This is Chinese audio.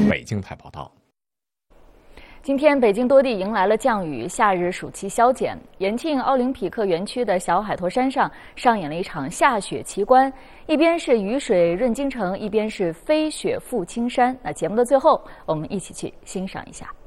北京台报道。 今天，北京多地迎来了降雨，夏日暑期消减。延庆奥林匹克园区的小海坨山上上演了一场下雪奇观，一边是雨水润京城，一边是飞雪覆青山。那节目的最后，我们一起去欣赏一下。